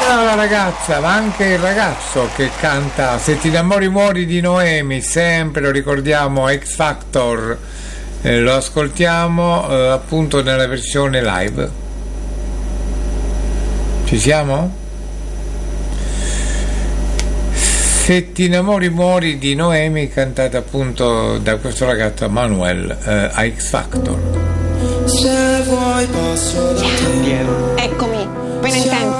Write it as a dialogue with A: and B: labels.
A: solo la ragazza, ma anche il ragazzo che canta Se ti innamori muori di Noemi, sempre lo ricordiamo, X Factor, lo ascoltiamo appunto nella versione live. Ci siamo? Se ti innamori muori di Noemi, cantata appunto da questo ragazzo Manuel a X Factor.
B: Se vuoi passo da te.
C: Eccomi, appena in